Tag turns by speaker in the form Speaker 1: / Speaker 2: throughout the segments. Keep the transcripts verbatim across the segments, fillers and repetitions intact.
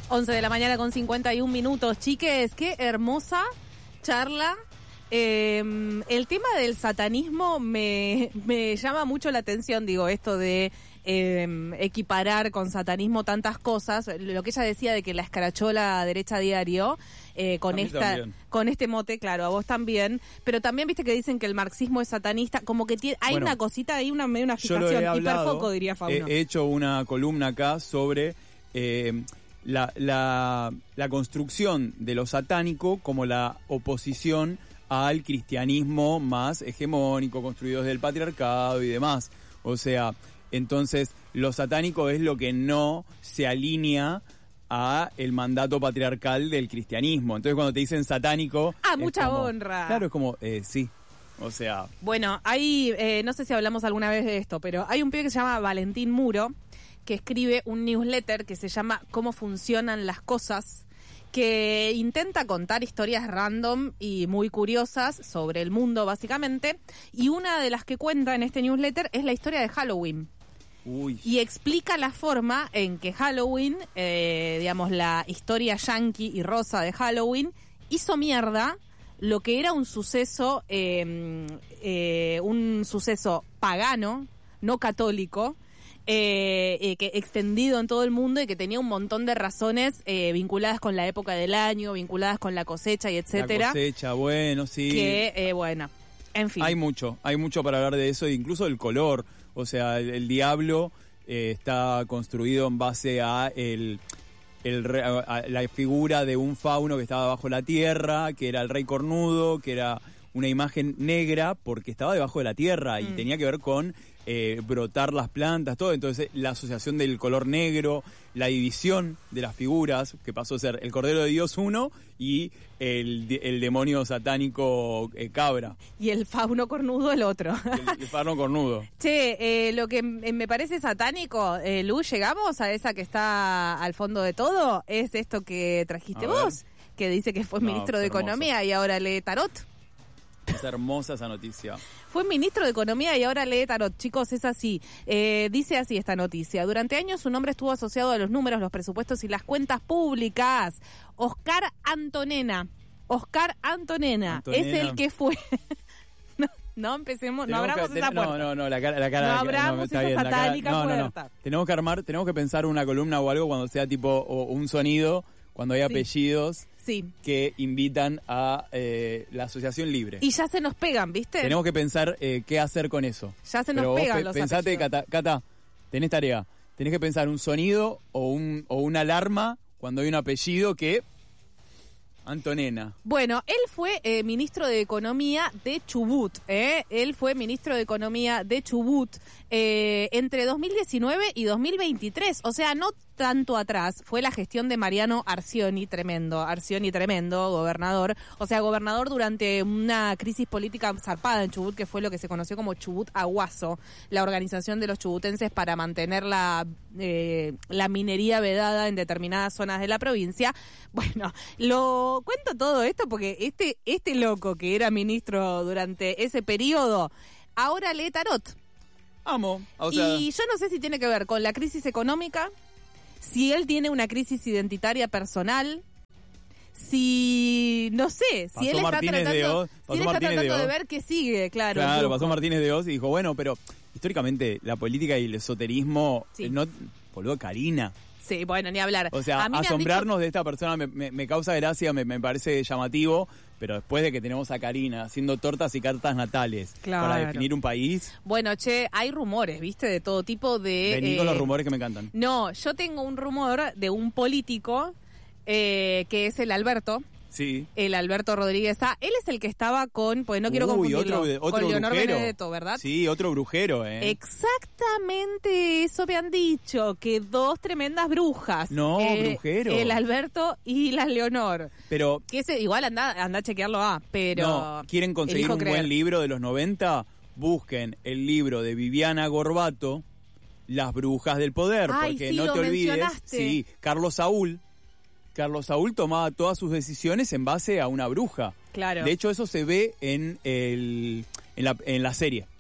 Speaker 1: once de la mañana con cincuenta y un minutos. Chiques, qué hermosa charla. Eh, el tema del satanismo me, me llama mucho la atención, digo, esto de eh, equiparar con satanismo tantas cosas. Lo que ella decía de que la escrachó la derecha a diario, eh, con esta también. Con este mote, claro, a vos también. Pero también viste que dicen que el marxismo es satanista, como que tiene, hay bueno, una cosita ahí, una, una fijación, hiperfoco, diría Fauno.
Speaker 2: He hecho una columna acá sobre eh, la, la, la construcción de lo satánico como la oposición al cristianismo más hegemónico, construido desde el patriarcado y demás. O sea, entonces lo satánico es lo que no se alinea a el mandato patriarcal del cristianismo. Entonces cuando te dicen satánico...
Speaker 1: ¡Ah, mucha
Speaker 2: como,
Speaker 1: honra!
Speaker 2: Claro, es como, eh, sí, o sea...
Speaker 1: Bueno, hay, eh, no sé si hablamos alguna vez de esto, pero hay un pibe que se llama Valentín Muro, que escribe un newsletter que se llama Cómo funcionan las cosas, que intenta contar historias random y muy curiosas sobre el mundo, básicamente, y una de las que cuenta en este newsletter es la historia de Halloween.
Speaker 2: Uy.
Speaker 1: Y explica la forma en que Halloween, eh, digamos, la historia yankee y rosa de Halloween, hizo mierda lo que era un suceso, eh, eh, un suceso pagano, no católico, Eh, eh, que extendido en todo el mundo y que tenía un montón de razones eh, vinculadas con la época del año, vinculadas con la cosecha y etcétera.
Speaker 2: La cosecha, bueno, sí.
Speaker 1: Que, eh, bueno, en fin.
Speaker 2: Hay mucho, hay mucho para hablar de eso, incluso el color. O sea, el, el diablo eh, está construido en base a el... El, a la figura de un fauno que estaba bajo la tierra, que era el rey cornudo, que era una imagen negra porque estaba debajo de la tierra y mm. tenía que ver con eh, brotar las plantas, todo. Entonces la asociación del color negro, la división de las figuras, que pasó a ser el Cordero de Dios uno y el, el demonio satánico eh, cabra.
Speaker 1: Y el fauno cornudo el otro.
Speaker 2: El, el fauno cornudo.
Speaker 1: Che, eh, lo que me parece satánico, eh, Lu, llegamos a esa que está al fondo de todo, es esto que trajiste
Speaker 2: a
Speaker 1: vos,
Speaker 2: ver.
Speaker 1: que dice que fue
Speaker 2: No,
Speaker 1: ministro de
Speaker 2: hermoso.
Speaker 1: Economía y ahora lee tarot.
Speaker 2: Es hermosa esa noticia.
Speaker 1: Fue ministro de Economía y ahora lee tarot. Chicos, es así. Eh, dice así esta noticia. Durante años su nombre estuvo asociado a los números, los presupuestos y las cuentas públicas. Oscar Antonena. Oscar Antonena.
Speaker 2: Antonena.
Speaker 1: Es el que fue... no, no empecemos, no abramos
Speaker 2: que,
Speaker 1: esa
Speaker 2: ten,
Speaker 1: puerta.
Speaker 2: No, no, no, la cara... La cara
Speaker 1: no abramos
Speaker 2: no,
Speaker 1: esa
Speaker 2: bien,
Speaker 1: satánica
Speaker 2: cara, no,
Speaker 1: puerta.
Speaker 2: No, no. Tenemos que armar, tenemos que pensar una columna o algo cuando sea tipo o un sonido, cuando hay
Speaker 1: sí.
Speaker 2: apellidos...
Speaker 1: Sí.
Speaker 2: que invitan a eh, la asociación libre.
Speaker 1: Y ya se nos pegan, ¿viste?
Speaker 2: Tenemos que pensar eh, qué hacer con eso.
Speaker 1: Ya se nos
Speaker 2: Pero
Speaker 1: pegan
Speaker 2: vos pe-
Speaker 1: los
Speaker 2: pensate,
Speaker 1: apellidos.
Speaker 2: Cata, Cata, tenés tarea. Tenés que pensar un sonido o un o una alarma cuando hay un apellido que... Antonena.
Speaker 1: Bueno, él fue eh, ministro de Economía de Chubut, ¿eh? Él fue ministro de Economía de Chubut eh, entre dos mil diecinueve y dos mil veintitrés, o sea, no tanto atrás. Fue la gestión de Mariano Arcioni, tremendo, Arcioni tremendo, gobernador, o sea, gobernador durante una crisis política zarpada en Chubut, que fue lo que se conoció como Chubut Aguaso, la organización de los chubutenses para mantener la, eh, la minería vedada en determinadas zonas de la provincia. Bueno, lo cuento todo esto porque este, este loco que era ministro durante ese periodo, ahora lee tarot.
Speaker 2: Amo. O sea...
Speaker 1: Y yo no sé si tiene que ver con la crisis económica, si él tiene una crisis identitaria personal, si, no sé, si
Speaker 2: pasó
Speaker 1: él está
Speaker 2: Martínez
Speaker 1: tratando,
Speaker 2: de, Oz,
Speaker 1: si él está
Speaker 2: Martínez
Speaker 1: tratando
Speaker 2: de,
Speaker 1: de ver qué sigue, claro.
Speaker 2: Claro, pasó Martínez de Oz y dijo, bueno, pero históricamente la política y el esoterismo,
Speaker 1: Sí.
Speaker 2: eh, no, boludo, Karina.
Speaker 1: Sí, bueno, ni hablar.
Speaker 2: O sea,
Speaker 1: A mí me han
Speaker 2: asombrarnos
Speaker 1: dicho-
Speaker 2: de esta persona me, me, me causa gracia, me, me parece llamativo, pero después de que tenemos a Karina haciendo tortas y cartas natales
Speaker 1: Claro.
Speaker 2: para definir un país,
Speaker 1: Bueno, che, hay rumores, ¿viste? De todo tipo de...
Speaker 2: vení
Speaker 1: eh,
Speaker 2: con los rumores que me encantan.
Speaker 1: No, yo tengo un rumor de un político eh, que es el Alberto.
Speaker 2: Sí.
Speaker 1: El Alberto Rodríguez A. Él es el que estaba con, pues no quiero
Speaker 2: Uy,
Speaker 1: confundirlo,
Speaker 2: otro, otro
Speaker 1: con Leonor
Speaker 2: brujero.
Speaker 1: Benedetto, ¿verdad?
Speaker 2: Sí, otro brujero, ¿eh?
Speaker 1: Exactamente eso me han dicho, que dos tremendas brujas.
Speaker 2: No, brujero.
Speaker 1: El Alberto y la Leonor.
Speaker 2: Pero,
Speaker 1: Que ese, igual anda, anda a chequearlo A, pero...
Speaker 2: no, ¿quieren conseguir
Speaker 1: elijo
Speaker 2: un
Speaker 1: creer.
Speaker 2: buen libro de los noventa? Busquen el libro de Viviana Gorbato, Las brujas del poder,
Speaker 1: Ay,
Speaker 2: porque
Speaker 1: sí,
Speaker 2: no
Speaker 1: lo
Speaker 2: te olvides.
Speaker 1: mencionaste.
Speaker 2: Sí, Carlos Saúl. Carlos Saúl tomaba todas sus decisiones en base a una bruja.
Speaker 1: Claro.
Speaker 2: De hecho, eso se ve en el en la, en la serie.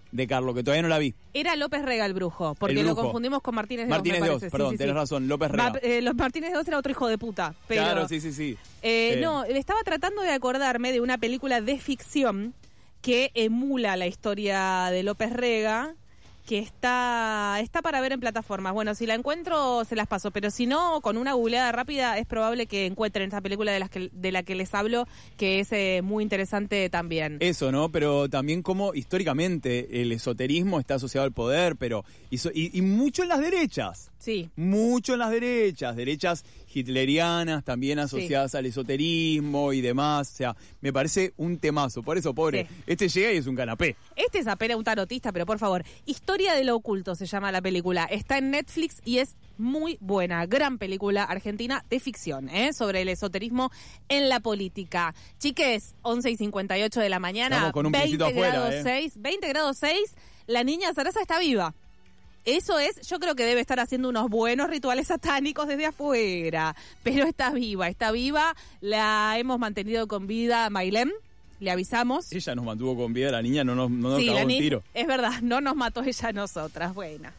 Speaker 2: de Carlo, que todavía no la vi.
Speaker 1: Era López Rega el brujo, porque
Speaker 2: El
Speaker 1: lo
Speaker 2: brujo.
Speaker 1: confundimos con Martínez de
Speaker 2: Martínez
Speaker 1: Oz,
Speaker 2: de
Speaker 1: me
Speaker 2: Oz,
Speaker 1: parece.
Speaker 2: perdón,
Speaker 1: Sí, sí,
Speaker 2: tenés
Speaker 1: sí.
Speaker 2: razón, López Rega.
Speaker 1: Va- eh, los Martínez de Oz era otro hijo de puta. Pero,
Speaker 2: Claro, sí, sí, sí.
Speaker 1: Eh,
Speaker 2: Eh,
Speaker 1: No, estaba tratando de acordarme de una película de ficción que emula la historia de López Rega, que está está para ver en plataformas. Bueno, si la encuentro, se las paso, pero si no, con una googleada rápida es probable que encuentren esa película de, las que, de la que les hablo, que es eh, muy interesante también.
Speaker 2: Eso, ¿no? Pero también como históricamente el esoterismo está asociado al poder, pero y, so- y, y mucho en las derechas.
Speaker 1: Sí.
Speaker 2: Mucho en las derechas, derechas hitlerianas también asociadas
Speaker 1: Sí.
Speaker 2: al esoterismo y demás. O sea, me parece un temazo. Por eso, pobre,
Speaker 1: Sí.
Speaker 2: este llega y es un canapé.
Speaker 1: Este es apenas un tarotista, pero por favor, Historia de lo Oculto se llama la película. Está en Netflix y es muy buena. Gran película argentina de ficción, ¿eh? Sobre el esoterismo en la política. Chiques, once y cincuenta y ocho de la mañana.
Speaker 2: Estamos con un
Speaker 1: veinte
Speaker 2: piecito afuera,
Speaker 1: grados
Speaker 2: ¿eh?
Speaker 1: seis, veinte grados seis. La niña Sarasa está viva. Eso es, yo creo que debe estar haciendo unos buenos rituales satánicos desde afuera. Pero está viva, está viva. La hemos mantenido con vida a Mailén. Le avisamos.
Speaker 2: Ella nos mantuvo con vida, la niña no nos, no nos
Speaker 1: Sí,
Speaker 2: cagó
Speaker 1: la
Speaker 2: un
Speaker 1: ni-
Speaker 2: tiro.
Speaker 1: es verdad, no nos mató ella a nosotras. Buena.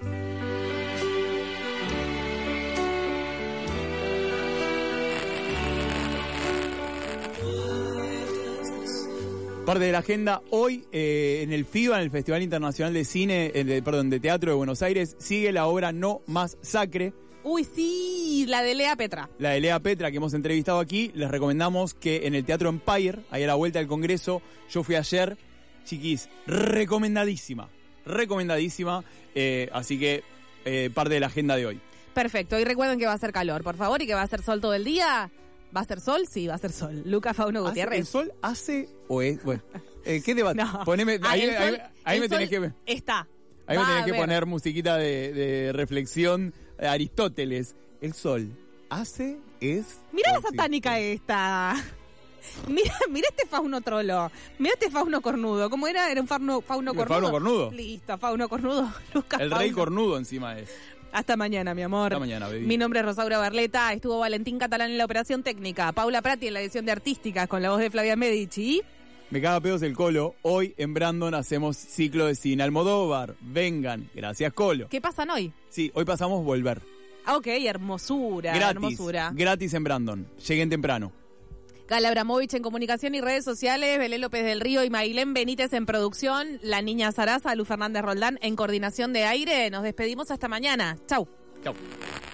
Speaker 2: Parte de la agenda, hoy eh, en el FIBA, en el Festival Internacional de Cine, eh, de- perdón, de Teatro de Buenos Aires, sigue la obra No Más Sacre,
Speaker 1: Uy, sí, la de Lea Petra.
Speaker 2: la de Lea Petra, que hemos entrevistado aquí. Les recomendamos que en el Teatro Empire, ahí a la vuelta del Congreso, yo fui ayer, chiquis, recomendadísima, recomendadísima, eh, así que eh, parte de la agenda de hoy.
Speaker 1: Perfecto, y recuerden que va a ser calor, por favor, y que va a ser sol todo el día. ¿Va a ser sol? Sí, va a ser sol. Luca Fauno
Speaker 2: ¿Hace-
Speaker 1: Gutiérrez.
Speaker 2: ¿El sol hace o es? Bueno, eh, ¿qué debate?
Speaker 1: No.
Speaker 2: Poneme,
Speaker 1: Ah,
Speaker 2: ahí
Speaker 1: el
Speaker 2: ahí-
Speaker 1: sol-
Speaker 2: ahí
Speaker 1: el
Speaker 2: me tenés
Speaker 1: sol
Speaker 2: que...
Speaker 1: Está.
Speaker 2: Ahí me
Speaker 1: Va
Speaker 2: tenés
Speaker 1: a
Speaker 2: que
Speaker 1: ver.
Speaker 2: poner musiquita de, de reflexión. eh, Aristóteles, el sol hace, es...
Speaker 1: Mira la
Speaker 2: o sí.
Speaker 1: satánica esta. Mira, mira este fauno trolo. Mira este fauno cornudo. ¿Cómo era? ¿Era un fauno, fauno
Speaker 2: El
Speaker 1: cornudo?
Speaker 2: fauno cornudo.
Speaker 1: Listo, fauno cornudo. Lucas
Speaker 2: El rey
Speaker 1: Fauno.
Speaker 2: cornudo encima es.
Speaker 1: Hasta mañana, mi amor.
Speaker 2: Hasta mañana, baby.
Speaker 1: Mi nombre es Rosaura Barleta. Estuvo Valentín Catalán en la operación técnica. Paula Prati en la edición de Artísticas con la voz de Flavia Medici.
Speaker 2: Me caga pedos el Colo. Hoy en Brandon hacemos ciclo de cine Almodóvar. Vengan. Gracias, Colo.
Speaker 1: ¿Qué pasan hoy?
Speaker 2: Sí, hoy pasamos Volver.
Speaker 1: Ah, ok, hermosura.
Speaker 2: Gratis.
Speaker 1: Hermosura.
Speaker 2: Gratis en Brandon. Lleguen temprano.
Speaker 1: Gala Abramovich en comunicación y redes sociales, Belén López del Río y Mailén Benítez en producción, la niña Sarasa, Lu Fernández Roldán en coordinación de aire. Nos despedimos hasta mañana. Chau.
Speaker 2: Chau.